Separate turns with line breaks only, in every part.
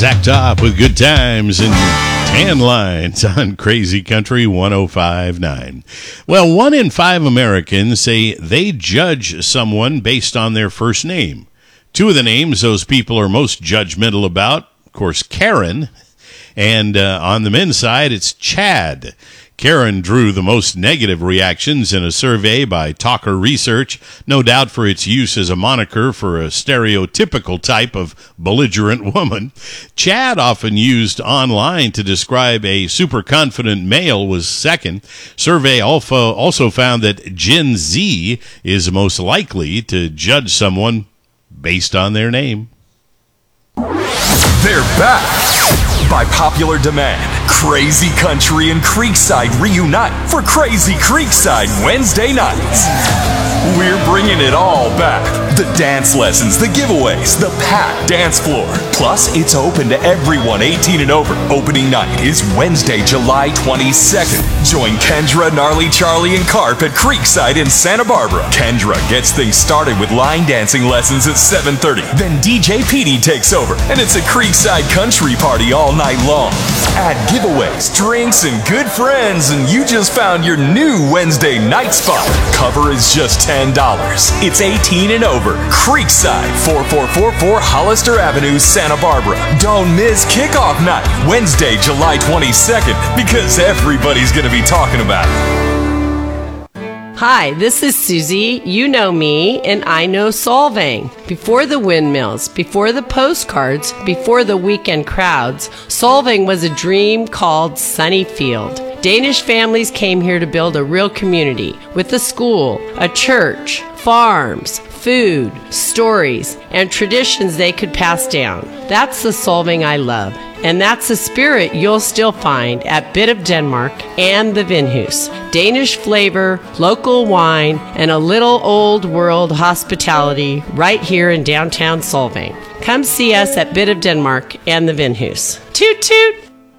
Zach Top with Good Times and Tan Lines on Crazy Country 105.9. Well, 1 in 5 Americans say they judge someone based on their first name. 2 of the names those people are most judgmental about, of course, Karen, and on the men's side, it's Chad. Karen drew the most negative reactions in a survey by Talker Research, no doubt for its use as a moniker for a stereotypical type of belligerent woman. Chad, often used online to describe a super confident male, was second. Survey also found that Gen Z is most likely to judge someone based on their name.
They're back! By popular demand, Crazy Country and Creekside reunite for Crazy Creekside Wednesday nights. We're bringing it all back. The dance lessons, the giveaways, the packed dance floor. Plus, it's open to everyone 18 and over. Opening night is Wednesday, July 22nd. Join Kendra, Gnarly Charlie, and Carp at Creekside in Santa Barbara. Kendra gets things started with line dancing lessons at 7:30. Then DJ Petey takes over, and it's a Creekside country party all night long. Add giveaways, drinks, and good friends, and you just found your new Wednesday night spot. Cover is just $10. It's 18 and over. Creekside, 4444 Hollister Avenue, Santa Barbara. Don't miss kickoff night, Wednesday, July 22nd, because everybody's going to be talking about it.
Hi, this is Susie. You know me, and I know Solvang. Before the windmills, before the postcards, before the weekend crowds, Solvang was a dream called Sunnyfield. Danish families came here to build a real community with a school, a church, farms, food, stories, and traditions they could pass down. That's the Solvang I love, and that's the spirit you'll still find at Bit of Denmark and the Vinhus. Danish flavor, local wine, and a little old world hospitality right here in downtown Solvang. Come see us at Bit of Denmark and the Vinhus. Toot toot!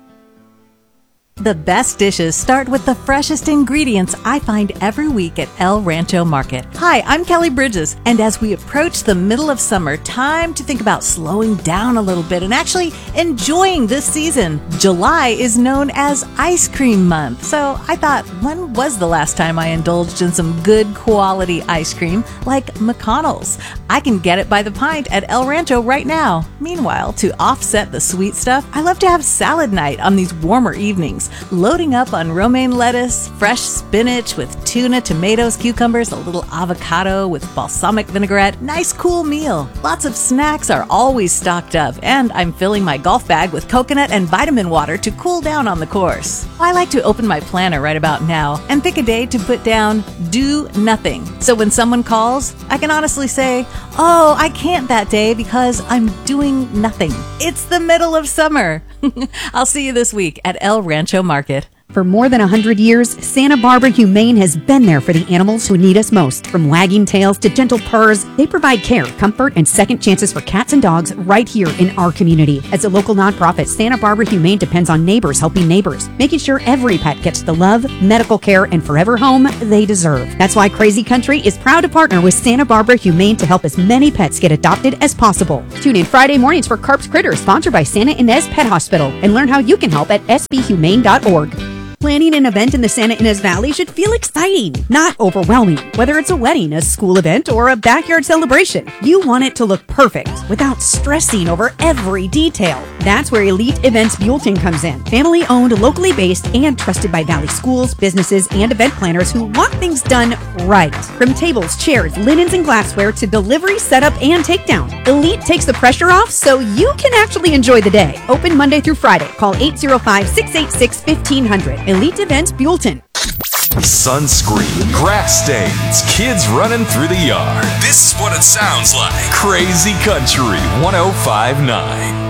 The best dishes start with the freshest ingredients I find every week at El Rancho Market. Hi, I'm Kelly Bridges, and as we approach the middle of summer, time to think about slowing down a little bit and actually enjoying this season. July is known as Ice Cream Month, so I thought, when was the last time I indulged in some good quality ice cream like McConnell's? I can get it by the pint at El Rancho right now. Meanwhile, to offset the sweet stuff, I love to have salad night on these warmer evenings. Loading up on romaine lettuce, fresh spinach with tuna, tomatoes, cucumbers, a little avocado with balsamic vinaigrette. Nice cool meal. Lots of snacks are always stocked up, and I'm filling my golf bag with coconut and vitamin water to cool down on the course. I like to open my planner right about now and pick a day to put down do nothing. So when someone calls, I can honestly say, oh, I can't that day because I'm doing nothing. It's the middle of summer. I'll see you this week at El Rancho Market.
For more than 100 years, Santa Barbara Humane has been there for the animals who need us most. From wagging tails to gentle purrs, they provide care, comfort, and second chances for cats and dogs right here in our community. As a local nonprofit, Santa Barbara Humane depends on neighbors helping neighbors, making sure every pet gets the love, medical care, and forever home they deserve. That's why Crazy Country is proud to partner with Santa Barbara Humane to help as many pets get adopted as possible. Tune in Friday mornings for Carp's Critters, sponsored by Santa Ynez Pet Hospital, and learn how you can help at sbhumane.org. Planning an event in the Santa Ynez Valley should feel exciting, not overwhelming. Whether it's a wedding, a school event, or a backyard celebration, you want it to look perfect without stressing over every detail. That's where Elite Events Buellton comes in. Family-owned, locally based, and trusted by Valley schools, businesses, and event planners who want things done right. From tables, chairs, linens, and glassware to delivery, setup, and takedown, Elite takes the pressure off so you can actually enjoy the day. Open Monday through Friday. Call 805-686-1500. Elite Events Buellton.
Sunscreen, grass stains, kids running through the yard. This is what it sounds like. Crazy Country 105.9.